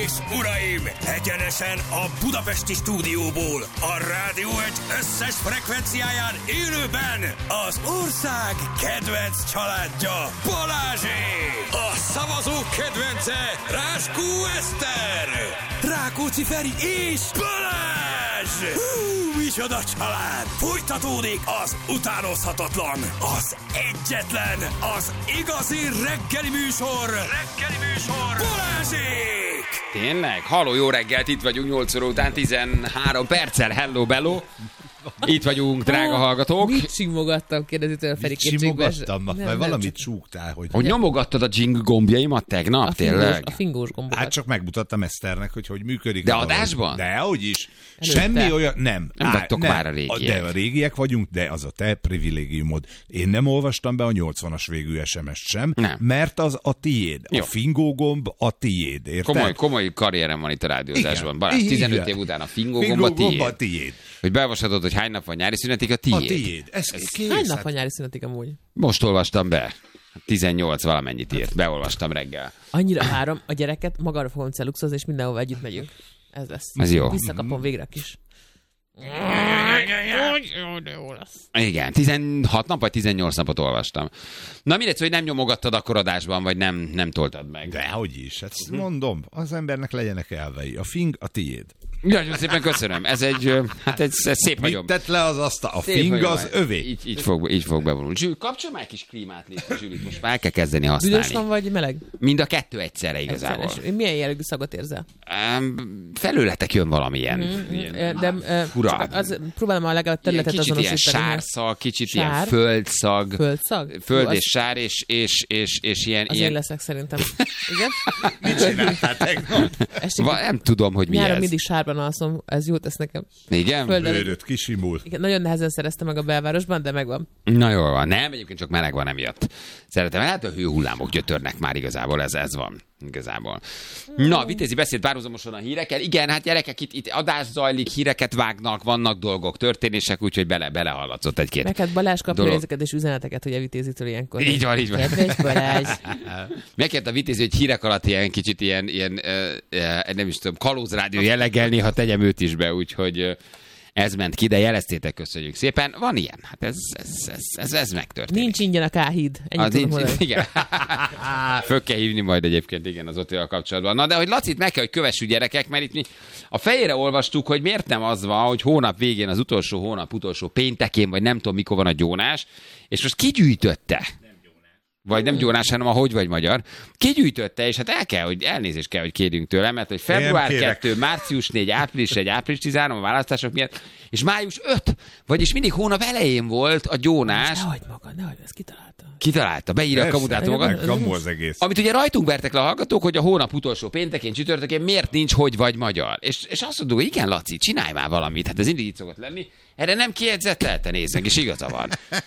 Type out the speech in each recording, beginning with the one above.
és uraim, egyenesen a budapesti stúdióból, a Rádió 1 összes frekvenciáján élőben az ország kedvenc családja, Balázsék! A szavazók kedvence, Ráskó Eszter, Rákóczi Feri és Balázs! Micsoda család! Folytatódik az utánozhatatlan, az egyetlen, az igazi reggeli műsor, Balázsék! Tényleg? Halló, jó reggelt, itt vagyunk 8 óra után 13 perccel. Hello, bello! Itt vagyunk, drága hallgatók. Mit simogattam, kérdezi tőle Feri Simogattam, mert valamit súgtál, hogy... Hogy nyomogattad a jing gombjaimat tegnap, tényleg? A fingós gombokat. Hát csak megmutattam Eszternek, hogy működik. De adásban? Dehogy is. Előtte. Semmi olyan... Nem vagytok már a régiek. De a régiek vagyunk, de az a te privilégiumod. Én nem olvastam be a 80-as végű SMS-t sem, nem. Mert az a tiéd. Jó. A fingógomb a tiéd, érted? Komoly karrierem van itt a rádiózásban. Balázs, 15 év után a fingógomb a tiéd. Hogy beolvashatod, hogy hány nap van nyári szünetig, a tiéd. A tiéd. Ez kész. Hány nap van nyári szünetig amúgy? Most olvastam be. 18 valamennyit írt. Beolvastam reggel. Annyira várom, a gyereket magamra fogom celuxozni, és mindenhova együtt megyünk. Ez lesz. Ez jó. Visszakapom végre a kis. Jó lesz. Igen, 16 nap vagy 18 napot olvastam. Na mindegy, hogy nem nyomogattad akkor adásban, vagy nem toltad meg. Dehogy is. Ezt mondom, az embernek legyenek elvei. A fing a tiéd. Nagyon szépen köszönöm. Ez egy szép Mit vagyom. tett le az asztal? A Szép fing vagyom. az övé. Így fog bevonulni. Zsül, kapcsolj már egy kis klímát, Zsülit, most már el kell kezdeni használni. Büdös van vagy meleg? Mind a kettő egyszerre igazából. És milyen jellegű szagot érzel? Felőletek jön valamilyen. Fura. Próbálom a legalább területet kicsit ilyen azonosítani. sárszag, kicsit Sár? ilyen földszag. Földszag? Föld és sár, és ilyen... Az én leszek szerintem. Igen? Mit csináltál tegnap? Estig, Nem tudom, hogy mi nyáron ez. mindig sárban alszom, ez jó tesz nekem. Igen? Földön- Bőröd kisimul. Igen, nagyon nehezen szereztem meg a belvárosban, de megvan. Na jól van. Nem, egyébként csak meleg van emiatt. Szeretem. Hát a hőhullámok gyötörnek már igazából, ez van. Igazából. Na, Vitézi beszélt párhuzamosan a hírekkel. Igen, hát gyerekek, itt adás zajlik, híreket vágnak, vannak dolgok, történések, úgyhogy belehallatszott egy-két. Neked Balázs kapja dolog. ezeket és üzeneteket, hogy a Vitézitől ilyenkor. Így van. Kedves Balázs. Megkért a Vitézi, hogy hírek alatt ilyen kicsit ilyen nem is tudom, kalózrádió jelleggel néha tegyem őt is be, úgyhogy ez ment ki, de jeleztétek, köszönjük szépen. Van ilyen, hát ez megtörténik. Nincs ingyen a K-híd. Ennyit tudom mondani. Igen. Föl kell hívni majd egyébként, igen, az Ottival kapcsolatban. Na, de hogy Lacit meg kell, hogy kövessük gyerekek, mert itt mi a fejére olvastuk, hogy miért nem az van, hogy hónap végén, az utolsó péntekén, vagy nem tudom, mikor van a gyónás, és most kigyűjtötte. Vagy nem gyónás, hanem a hogy vagy magyar. Kigyűjtötte, és hát elnézést kell, hogy kérjünk tőle, mert hogy február 2, március 4, április 1, április 13 a választások miatt, és május 5, vagyis mindig hónap elején volt a gyónás. Nehogy, ezt kitalálta. Kitalálta, beírja a kamudátumokat. Kamu az egész. Amit ugye rajtunk vertek le a hallgatók, hogy a hónap utolsó péntekén, csütörtökén miért nincs hogy vagy magyar. És azt mondjuk, hogy igen, Laci, csinálj már valamit. Hát ez mindig így szokott lenni. Erre nem kiedzettelten néznek, és igaza van.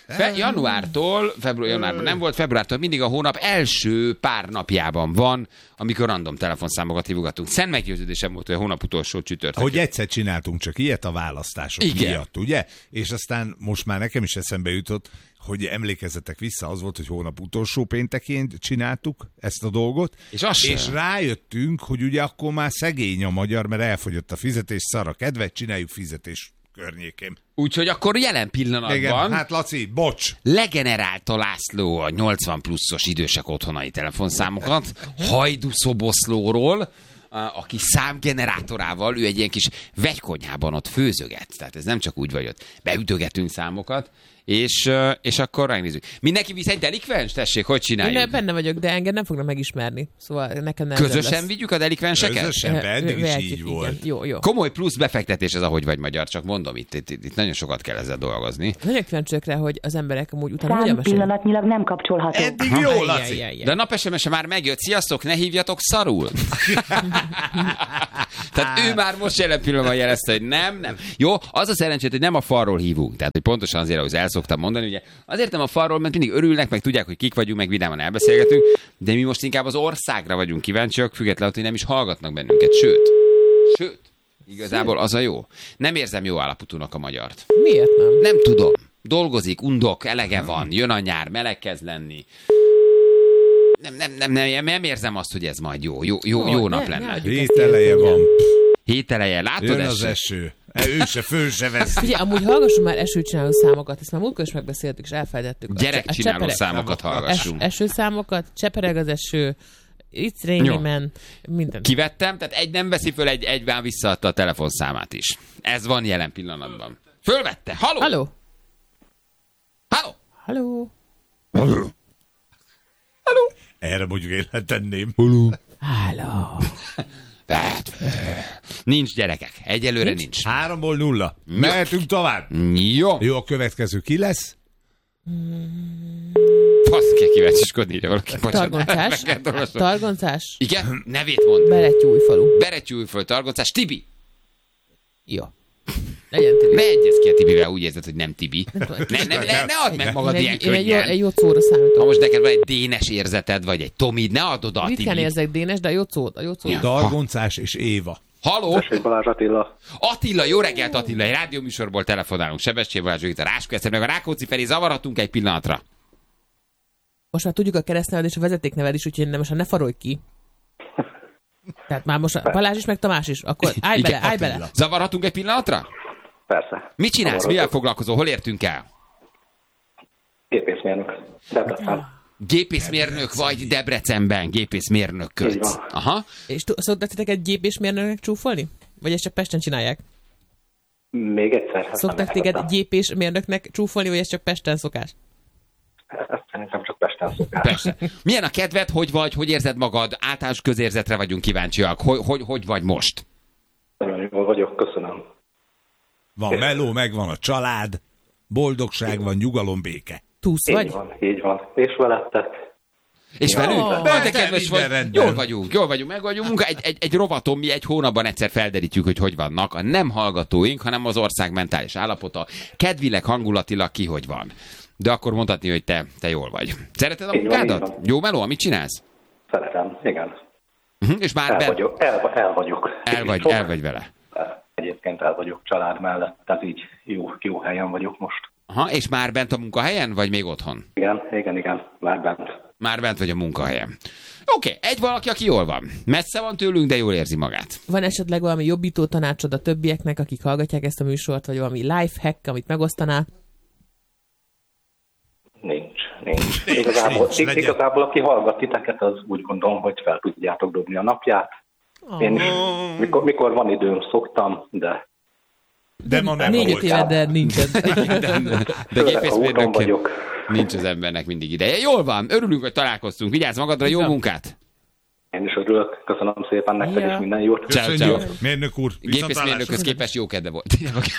Januárban nem volt, februártól mindig a hónap első pár napjában van, amikor random telefonszámokat hívogatunk. Szent meggyőződésem volt, hogy a hónap utolsó csütörtök. Hogy egyszer csináltunk csak ilyet a választások miatt, ugye? És aztán most már nekem is eszembe jutott, hogy emlékezzetek vissza, az volt, hogy hónap utolsó pénteként csináltuk ezt a dolgot, és rájöttünk, hogy ugye akkor már szegény a magyar, mert elfogyott a fizetés, szar a kedve, csináljuk fizetés környékén. Úgyhogy akkor jelen pillanatban... Igen, hát Laci, bocs! Legenerálta László a 80 pluszos idősek otthonai telefonszámokat, Hajdu Szoboszlóról, aki számgenerátorával, ő egy ilyen kis vegykonyhában ott főzöget. Tehát ez nem csak úgy vagy ott. Beütögetünk számokat, és akkor megnézzük. Mindenki visz egy delikvens? Tessék, hogy csináljuk? Én benne vagyok, de engem nem fognak megismerni. Szóval nekem nem. Közösen vigyük a delikvenseket? Közösen, eddig is így volt. Jó. Komoly plusz befektetés ez, ahogy vagy magyar, csak mondom, itt nagyon sokat kell ezzel dolgozni. Nagyon kíváncsiak rá, hogy az emberek amúgy utána Szám pillanatnyilag nem kapcsolható. Eddig jó, Laci. De a nap SMS-e már megjött. Sziasztok, ne hívjatok szarul. Tehát ő már most jelen pillanatban jelezte, hogy nem. Jó, az a szerencsét, hogy nem a falról hívunk. Tehát, hogy pontosan azért, ahogy el szoktam mondani, ugye, azért nem a falról, mert mindig örülnek, meg tudják, hogy kik vagyunk, meg vidáman elbeszélgetünk, de mi most inkább az országra vagyunk kíváncsiak, függetlenül, hogy nem is hallgatnak bennünket. Sőt, igazából az a jó. Nem érzem jó állapotúnak a magyart. Miért nem? Nem tudom. Dolgozik, undok, elege van, jön a nyár, meleg kezd lenni. nem érzem azt, hogy ez majd jó nap lenne. Hét eleje van. Hét eleje, látod? Jön az eső. Ő se, föl se veszi. Figyelj, amúgy hallgassunk már esőcsináló számokat, ezt már múltkor is megbeszéltük, és elfelejtettük. Gyerekcsináló számokat hallgassunk. Esőszámokat, csepereg az eső, It's Raining Man, minden. Kivettem, tehát egy nem veszi föl, egyben visszaadta a telefonszámát is. Ez van jelen pillanatban. Fölvette. Halló? Halló? Halló? Halló? Halló? Erre mondjuk én letenném. Halló? Nincs gyerekek. Egyelőre nincs. 3-ból 0. Mehetünk tovább. Jó. Jó, a következő ki lesz? Fasz kell kíváncsiskodni, ide valaki. Targoncás. Igen? Nevét mond. Berettyújfalu. Berettyújfalu, Targoncás. Tibi. Jó. Legyen Tibi. Ne egyezz ki a Tibivel, úgy érzed, hogy nem Tibi. Ne add meg magad ilyen könnyen. Egy jocóra számítom. Ha most neked van egy dénes érzeted, vagy egy Tomid, ne add oda a Tibit. Ritkán érzek dénes, de a jocó. Targoncás és Éva. Halló? Balázs Attila. Attila, jó reggelt Attila, egy rádióműsorból telefonálunk. Sebestyén Balázs, itt a Ráskó Eszter, meg a Rákóczi Feri, zavarhatunk egy pillanatra. Most már tudjuk a keresztneved és a vezetékneved is, úgyhogy most ne farolj ki. Tehát már most Balázs is, meg Tamás is. Akkor állj bele. Zavarhatunk egy pillanatra? Persze. Mit csinálsz? Mivel foglalkozol? Hol értünk el? Gépészmérnök. Debrecen. Gépészmérnök vagy Debrecenben, gépészmérnök kötsz. Aha. És szoktak titeket gépészmérnöknek csúfolni? Vagy ezt csak Pesten csinálják? Még egyszer. Szoktak téged gépészmérnöknek csúfolni, vagy ez csak Pesten szokás? Ezt szerintem csak Pesten szokás. Persze. Milyen a kedved, hogy vagy, hogy érzed magad? Általános közérzetre vagyunk kíváncsiak. Hogy vagy most? Nagyon jól vagyok, köszönöm. Van meló, megvan a család, boldogság van, nyugalom, béke. Túsz vagy? Így van. És veletek? És velünk? De kedves vagy. Rendben. Jól vagyunk, meg vagyunk. Egy rovaton mi egy hónapban egyszer felderítjük, hogy vannak. A nem hallgatóink, hanem az ország mentális állapota. Kedvileg, hangulatilag ki, hogy van. De akkor mondhatni, hogy te jól vagy. Szereted a munkádat? Jó meló, amit csinálsz? Szeretem, igen. És már El vagyok. El vagy vele. Egyébként el vagyok család mellett, tehát így jó helyen vagyok most. Aha, és már bent a munkahelyen, vagy még otthon? Igen, már bent. Már bent vagy a munkahelyen. Oké, egy valaki, aki jól van. Messze van tőlünk, de jól érzi magát. Van esetleg valami jobbító tanácsod a többieknek, akik hallgatják ezt a műsort, vagy valami life hack, amit megosztanál? Nincs. Igazából aki hallgat titeket, az úgy gondolom, hogy fel tudjátok dobni a napját. Én is, mikor van időm, szoktam, de ma nem 4-5 éve, de nincsen. De gépészmérnök nincs az embernek mindig ideje. Jól van, örülünk, hogy találkoztunk. Vigyázz magadra, jó munkát! Én is örülök, köszönöm szépen nektek, és minden jót. Ciao. Mérnök úr, Gépészmérnökhöz képest jó kedve volt.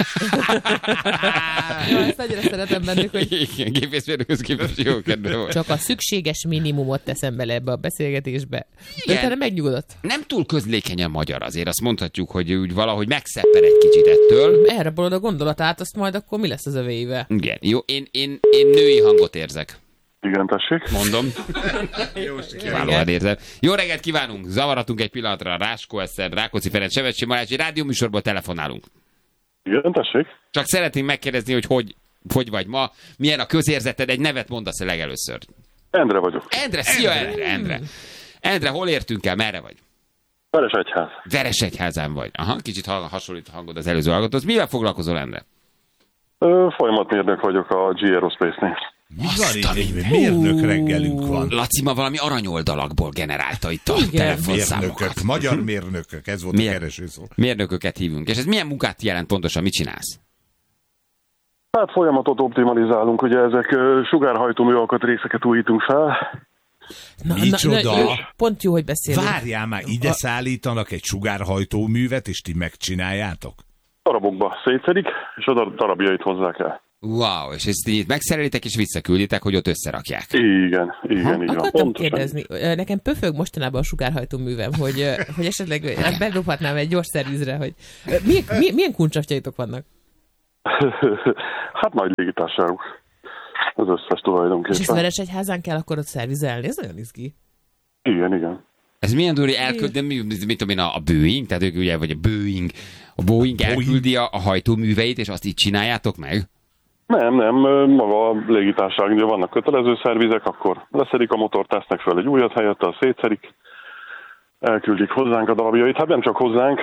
Ezt annyira szeretem bennük, hogy Igen, gépészmérnökhöz képest jó kedve volt. csak a szükséges minimumot teszem bele ebbe a beszélgetésbe. De utána megnyugodott. Nem túl közlékenyen magyar azért, azt mondhatjuk, hogy úgy valahogy megszeppen egy kicsit ettől. Erre bolond a gondolatát, azt majd akkor mi lesz az övéivel? Igen, jó, én női hangot érzek. Igen, tessék. Mondom. Kiválóan érzem. Jó reggelt kívánunk! Zavaratunk egy pillanatra. Ráskó Eszter, Rákóczi Ferenc, Sebestyén Balázs, egy rádióműsorból telefonálunk. Igen, tessék. Csak szeretném megkérdezni, hogy vagy ma. Milyen a közérzeted? Egy nevet mondasz a legelőször. Endre vagyok. Endre, szia Endre. Endre, hol értünk el? Merre vagy? Veresegyház. Veresegyházán vagy. Aha, kicsit hasonlít a hangod az előző hallgatóhoz. Mivel foglalkozol, Endre? Folyamatmérnök vagyok a G Aerospace-nél. Mi van itt? Mérnök reggelünk van. Laci ma valami aranyoldalakból generálta itt a telefonszámokat. Mérnökök, magyar mérnökök, ez volt a keresőszó. Mérnököket hívunk. És ez milyen munkát jelent pontosan? Mit csinálsz? Hát folyamatot optimalizálunk, ugye ezek sugárhajtómű alkatrészeket újítunk fel. Micsoda? Pont jó, hogy beszélünk. Várjál már, ide szállítanak egy sugárhajtóművet, és ti megcsináljátok? Darabokba szétszedik, és a darabjait hozzák el. Wow, és ezt így megszerelitek és visszakülditek, hogy ott összerakják. Igen, így van. Akartam kérdezni, nekem pöfög mostanában a sugárhajtóművem, hogy esetleg bedobhatnám egy gyors szervizre, hogy milyen kuncsafjaitok vannak? Hát nagy légitársaságok. Az összes tulajdonképpen. És ezt Veresegyházán kell akkor ott szervizelni? Ez nagyon izgi. Igen. Ez milyen durva, elküld, mit tudom én, a Boeing, tehát ők ugye, vagy a Boeing elküldi a hajtóműveit, és azt így csináljátok meg? Nem, maga a légitársaság, ugye vannak kötelező szervizek, akkor leszedik a motort, tesznek fel egy újat helyette, szétszedik, elküldik hozzánk a darabjait, hát nem csak hozzánk,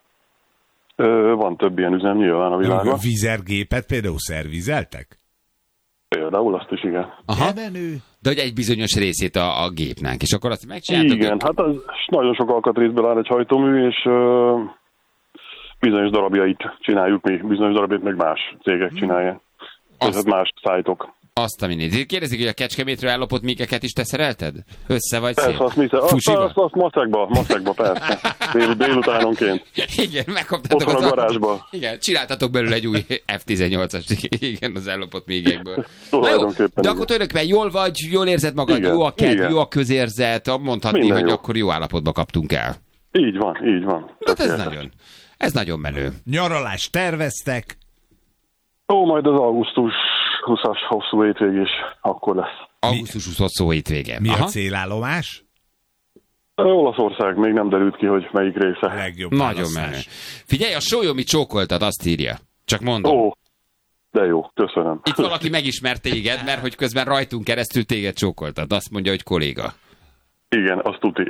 van több ilyen üzem nyilván a világon. Vizergépet például szervizeltek? Például azt is, igen. Aha. De hogy egy bizonyos részét a gépnek, és akkor azt megcsináltok? Igen, hát az nagyon sok alkatrészből áll egy hajtómű, és bizonyos darabjait csináljuk mi, bizonyos darabjait meg más cégek csinálják. Tehát más szájtok. Azt a minit. Kérdezik, hogy a Kecskemétről ellopott míkeket is te szerelted? Össze vagy szép? Persze, azt maszekba, persze. Délutánonként. Igen, megkaptátok otthon a garázsba. Igen, csináltatok belőle egy új F-18-as, igen, az ellopott míkekből. De akkor tulajdonképpen jól vagy, jól érzed magad, igen, jó a kedv, jó a közérzet, mondhatni, minden hogy jó. Akkor jó állapotba kaptunk el. Így van. Hát ez nagyon menő. Nyaralást terveztek? Majd az augusztus 20-as hosszú hétvég is akkor lesz. Augusztus 20 hosszú hétvége. Mi a célállomás? Olaszország, még nem derült ki, hogy melyik része. Legjobb nagyon menő. Figyelj, a Sólyomit csókoltad, azt írja. Csak mondom. De jó, köszönöm. Itt valaki megismert téged, mert hogy közben rajtunk keresztül téged csókoltad. Azt mondja, hogy kolléga. Igen, azt tuti.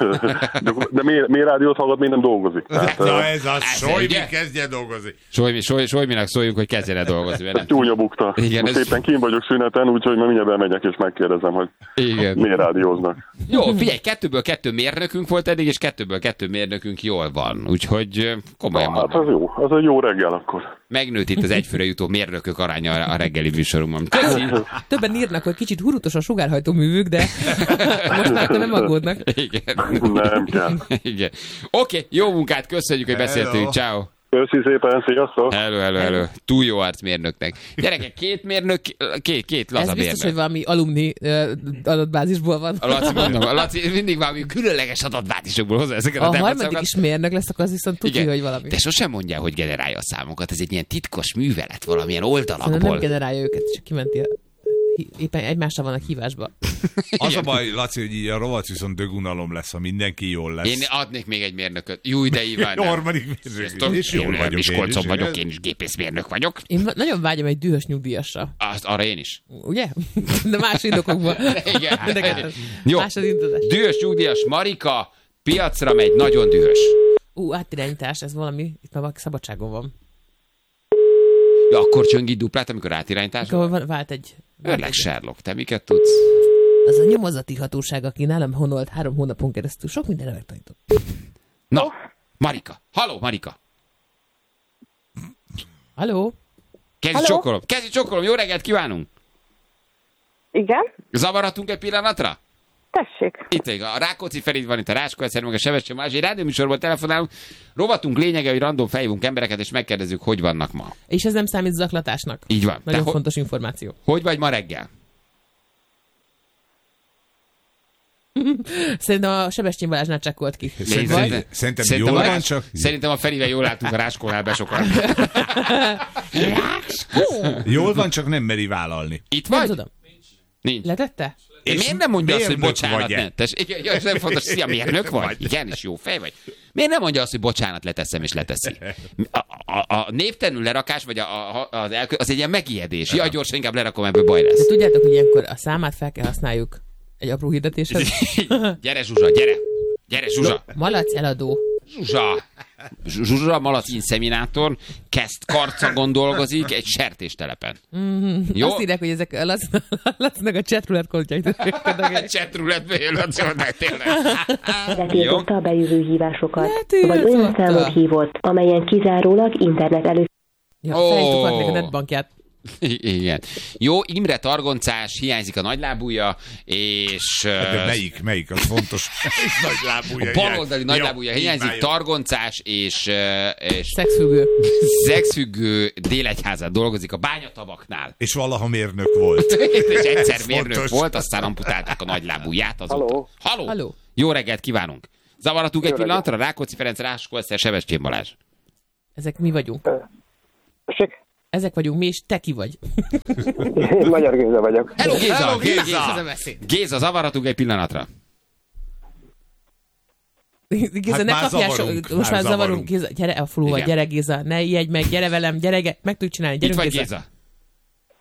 De miért rádiót hallgat, még nem dolgozik? Na ez az, Sólymi kezdje dolgozni. Sólyminak szóljunk, hogy kezdjen el dolgozni. Csúnya bukta. Igen, most szépen kín vagyok szüneten, úgyhogy már mindjárt bemegyek és megkérdezem, hogy miért rádióznak. Jó, figyelj, 2-2 mérnökünk volt eddig, és 2-2 mérnökünk jól van. Úgyhogy komolyan mondom. Hát az jó, az egy jó reggel akkor. Megnőtt itt az egyfőre jutó mérnökök aránya a reggeli műsorunkban. Többen írnak, hogy kicsit hurutos a sugárhajtóművük, de most már nem aggódnak. Igen. Nem kell. Igen. Oké, jó munkát, köszönjük, hogy beszéltünk. Ciao. Köszi szépen, sziasztok! Hello. Túl jó arcmérnöknek. Gyerekek, két mérnök, két laza ez biztos, mérnök. hogy valami alumni adatbázisból van. A Laci mindig valami különleges adatbázisokból hozza ezeket a harmadik is mérnök lesz, akkor az viszont tudja, hogy valami. De sosem mondja, hogy generálja a számokat. Ez egy ilyen titkos művelet valamilyen oldalakból. Nem generálja őket, csak kimenti éppen egymásra vannak hívásba. Az a baj, Laci, hogy így a rovat viszont dögunalom lesz, ha mindenki jól lesz. Én adnék még egy mérnököt. Jó, de Iván. Harmadik mérnök. És jól vagyok. Miskolcon vagyok, én is gépészmérnök vagyok. Én nagyon vágyom egy dühös nyugdíjasra. Arra én is. Ugye? De más indokokban. Igen. Jó. Más az indulás. Dühös nyugdíjas Marika piacra megy, nagyon dühös. Átirányítás, ez valami, itt már valaki szabadságon van. Ja, akkor csöngi duplát, amikor átirányítás van? Akkor vált egy... Örleg Sherlock, te miket tudsz? Az a nyomozati hatóság, aki nálam honolt 3 hónapon keresztül, sok mindenre megtanított. Na, Marika. Halló, Marika. Halló. Kezdj csokkolom, jó reggelt kívánunk. Igen. Zavarhatunk egy pillanatra? Tessék. Itt a Rákóczi Ferid van, itt a Ráskó Egyszer, meg a Sebestyén Balázs. Egy rádióműsorból telefonálunk. Rovatunk lényege, hogy random fejvunk embereket, és megkérdezzük, hogy vannak ma. És ez nem számít zaklatásnak. Így van. Nagyon fontos információ. Hogy vagy ma reggel? Szerintem a Sebestyén Balázsnál csekkolt ki. Szerintem jól van csak... Szerintem a Ferivel jól látunk a Ráskónál besokat. Jól van, csak nem meri vállalni. Itt vagy? Nem tudom. Nincs. Letette? És miért nem mondja azt, hogy bocsánat, nem? Igen, ez nem fontos, szia, mérnök vagy? Igen, és jó fej vagy. Miért nem mondja azt, hogy bocsánat, leteszem, és leteszi? A névtelenül lerakás, vagy az egy ilyen megijedés. Jaj, gyorsan, inkább lerakom, ebből baj lesz. De tudjátok, hogy ilyenkor a számát fel kell használjuk egy apró hirdetéshez? Gyere, Zsuzsa, gyere! Gyere, Zsuzsa! Malac eladó. Zsuzsa, malac inszeminátor, kezd karcagon dolgozik egy sertéstelepen. Jó? Azt írják, hogy ezek Lacinak a chatroulette kontjait. A chatroulette jön, Laci, tényleg. Letiltotta a bejövő hívásokat, vagy olyan számot hívott, amelyen kizárólag internet előtt... Ja, felhívtuk még a netbankját. Igen. Jó, Imre targoncás, hiányzik a nagylábúja, és... De melyik? Az fontos. A baloldali nagylábúja hiányzik, targoncás, és szexfüggő Délegyházán dolgozik a Bányatabaknál. És valaha mérnök volt. És egyszer mérnök volt, aztán amputálták a nagylábúját. Halló. Jó reggelt kívánunk. Zavaratunk egy pillanatra? Rákóczi Ferenc, Ráskó Eszter, Sebestyén Balázs. Ezek mi vagyunk? Ezek vagyunk mi, és te ki vagy? Én Magyar Géza vagyok. Hello, Géza, zavaratunk egy pillanatra. Géza, ne kapjál most már zavarunk. Géza, gyere a faluba, gyere Géza, ne ijedj meg, gyere velem, gyere, meg tudjuk csinálni. Itt vagy Géza.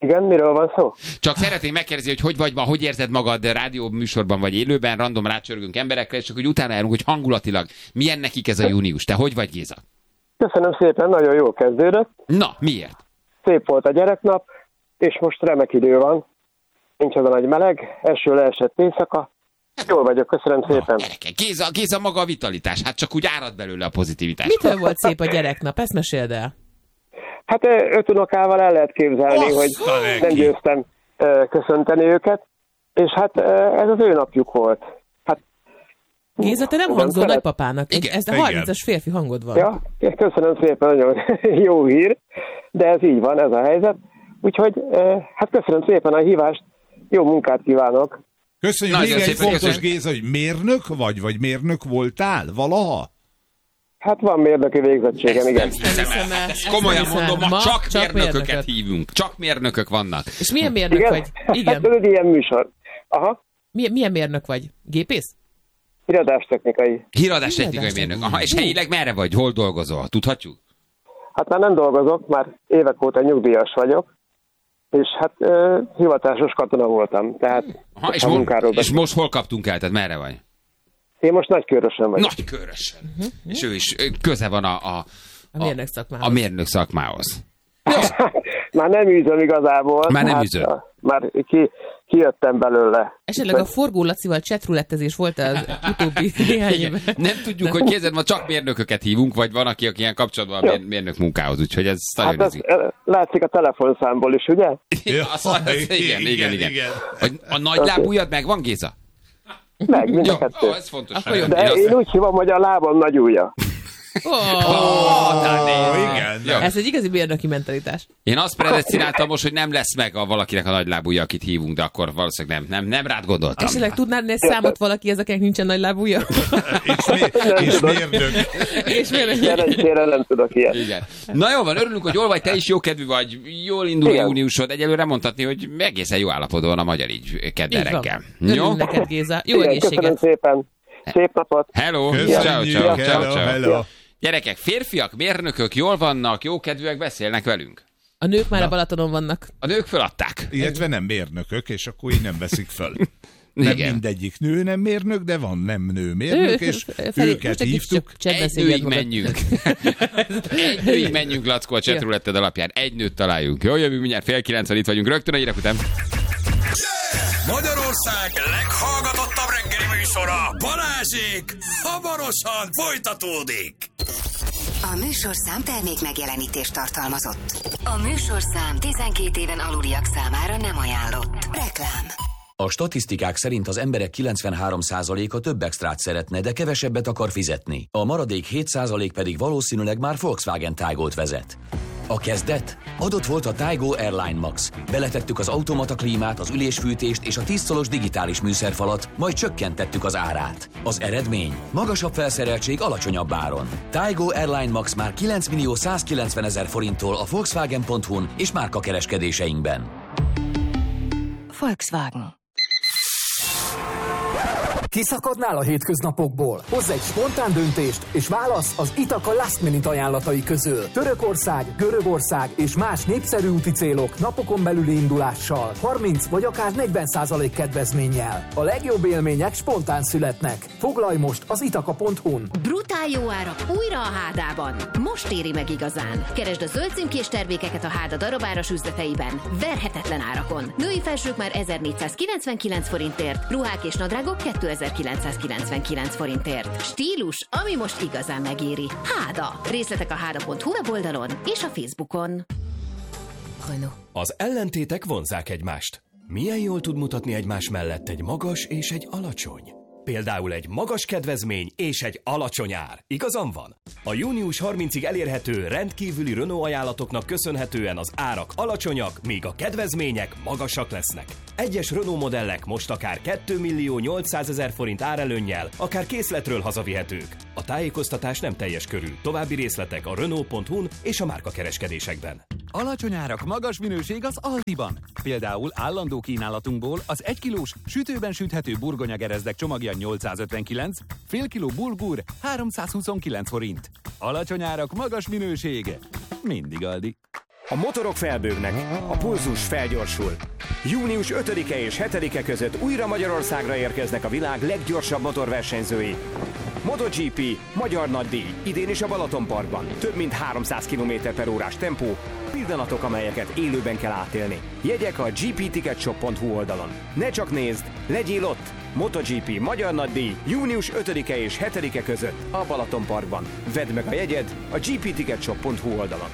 Igen, miről van szó? Csak szeretném megkérdezni, hogy vagy ma, hogy érzed magad rádió műsorban vagy élőben, random rácsörgünk emberekre, és csak hogy utána járunk, hogy hangulatilag milyen nekik ez a június. Te hogy vagy, Géza? Köszönöm szépen, nagyon jól kezdődött. Na, miért? Szép volt a gyereknap, és most remek idő van. Nincs az a nagy meleg, eső leesett éjszaka. Jól vagyok, köszönöm szépen. Géza maga a vitalitás, hát csak úgy árad belőle a pozitivitás. Mitől volt szép a gyereknap? Ezt meséld el. Hát 5 unokával el lehet képzelni, hogy nem győztem köszönteni őket, és hát ez az ő napjuk volt. Hát, Géza, te nem hangzol nagypapának. Ez a 30-as férfi hangod van. Ja, köszönöm szépen, nagyon jó hír, de ez így van, ez a helyzet. Úgyhogy hát köszönöm szépen a hívást, jó munkát kívánok. Köszönjük, még egy fontos, Géza, hogy mérnök vagy mérnök voltál valaha? Hát van mérnöki végzettségem, igen. Ezt komolyan mondom, ma csak mérnököket hívunk. Csak mérnökök vannak. És milyen mérnök vagy? Igen. Hát ez egy ilyen műsor. Aha. Milyen mérnök vagy? Gépész? Híradástechnikai. Híradástechnikai mérnök. Aha, és helyileg merre vagy? Hol dolgozol? Tudhatjuk? Hát már nem dolgozok, már évek óta nyugdíjas vagyok. És hát hivatásos katona voltam, tehát és most hol kaptunk el, tehát merre vagy? Én most Nagykőrösen vagyok. Nagykőrösen. És ő is köze van a mérnök szakmához. Már nem űzöm igazából. Már nem űzöm. Már kijöttem belőle. Esetleg a Forgó Lacival chatroulettezés volt az utóbbi néhány évben. Nem tudjuk, hogy kézed, ma csak mérnököket hívunk, vagy van, aki ilyen kapcsolatban a mérnök munkához, úgyhogy ez nagyon ízik. Látszik a telefonszámból is, ugye? Igen. A nagylábújad megvan, Géza? Meg, mind a kettő. Ez fontos. De én úgy hívom, hogy a lábam nagy ujja. Igen. Ez egy igazi mérnöki mentalitás. Én azt predesztináltam most, hogy nem lesz meg valakinek a nagylábúja, akit hívunk, de akkor valószínűleg nem rád gondoltam. Esetleg tudnád egy számot valaki ezeknek nincsen nagylábúja? És mérnök. Szerencsére nem tudok ilyet. Igen. Na jó van, örülünk, hogy jól vagy, te is jókedvű vagy, jól indul a júniusod. Egyelőre mondhatni, hogy egészen jó állapotban a magyar így kedden reggel. Örülünk neked, Géza. Jó egészséget. Köszönöm szépen. Szép napot. Hello. Ciao. Gyerekek, férfiak, mérnökök jól vannak, jókedvűek, beszélnek velünk. A nők már a Balatonon vannak. A nők föladták. Illetve nem mérnökök, és akkor így nem veszik föl. Nem mindegyik nő nem mérnök, de van nem nő mérnök, és őket hívtuk. Egy nőig menjünk, Lackó, a chatrouletted alapján. Egy nőt találjunk. Jó, jövünk mindjárt 8:30, itt vagyunk rögtön a hírek után. Magyarország leghallgatottabb reggeli műsora, Balázsék, hamarosan folytatódik. A műsorszám termék megjelenítést tartalmazott. A műsorszám 12 éven aluliak számára nem ajánlott. Reklám. A statisztikák szerint az emberek 93%-a több extrát szeretne, de kevesebbet akar fizetni. A maradék 7% pedig valószínűleg már Volkswagen Taygot vezet. A kezdet? Adott volt a Taygo Airline Max. Beletettük az automata klímát, az ülésfűtést és a 10 szolos digitális műszerfalat, majd csökkentettük az árát. Az eredmény? Magasabb felszereltség alacsonyabb áron. Taygo Airline Max már 9.190.000 forinttól a Volkswagen.hu-n és márkakereskedéseinkben. Volkswagen. Kiszakadnál a hétköznapokból? Hozz egy spontán döntést, és válasz az Itaka Last Minute ajánlatai közül. Törökország, Görögország és más népszerű úti célok napokon belüli indulással, 30 vagy akár 40% kedvezménnyel. A legjobb élmények spontán születnek. Foglalj most az itaka.hu-n. Brutál jó árak újra a Hádában. Most éri meg igazán. Keresd a zöld címkés termékeket a Háda darabáras üzleteiben. Verhetetlen árakon. Női felsők már 1499 forintért, ruhák és nadrágok 2999 forintért. Stílus, ami most igazán megéri. Háda. Részletek a háda.hu weboldalon és a Facebookon. Renault. Az ellentétek vonzzák egymást. Milyen jól tud mutatni egymás mellett egy magas és egy alacsony? Például egy magas kedvezmény és egy alacsony ár. Igazam van? A június 30-ig elérhető rendkívüli Renault ajánlatoknak köszönhetően az árak alacsonyak, míg a kedvezmények magasak lesznek. Egyes Renault modellek most akár 2.800.000 forint árelőnnyel, akár készletről hazavihetők. A tájékoztatás nem teljes körű. További részletek a Renault.hu-n és a márkakereskedésekben. Alacsony árak, magas minőség az Aldiban. Például állandó kínálatunkból az 1 kilós sütőben süthető burgonyagerezdek csomagja 859, fél kiló bulgur 329 forint. Alacsony árak, magas minőség. Mindig Aldi. A motorok felbőgnek, a pulzus felgyorsul. Június 5-e és 7-e között újra Magyarországra érkeznek a világ leggyorsabb motorversenyzői. MotoGP, magyar nagydíj, idén is a Balatonparkban. Több mint 300 km/h tempó, pillanatok, amelyeket élőben kell átélni. Jegyek a gpticketshop.hu oldalon. Ne csak nézd, legyél ott! MotoGP, magyar nagydíj, június 5-e és 7-e között a Balatonparkban. Vedd meg a jegyed a gpticketshop.hu oldalon.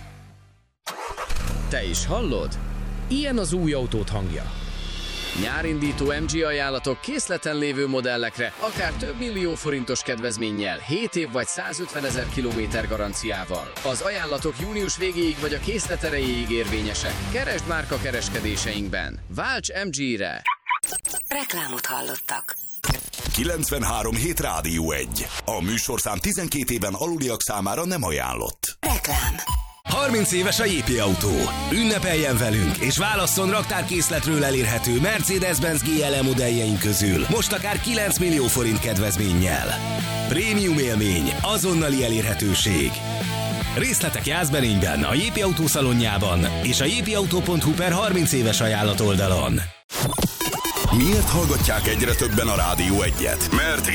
Te is hallod? Ilyen az új autód hangja. Nyárindító MG ajánlatok készleten lévő modellekre, akár több millió forintos kedvezménnyel, 7 év vagy 150 000 kilométer garanciával. Az ajánlatok június végéig vagy a készlet erejéig érvényesek. Keresd márka kereskedéseinkben. Válts MG-re! Reklámot hallottak. 93.7 Rádió 1. A műsorszám 12 éven aluliak számára nem ajánlott. Reklám. 30 éves a JP Autó. Ünnepeljen velünk, és válasszon raktárkészletről elérhető Mercedes-Benz GLE modelljeink közül most akár 9 millió forint kedvezménnyel. Prémium élmény, azonnali elérhetőség. Részletek Jászberényben, a JP Autó szalonjában és a jpautó.hu/30 éves ajánlat oldalon. Miért hallgatják egyre többen a Rádió 1-et? Mert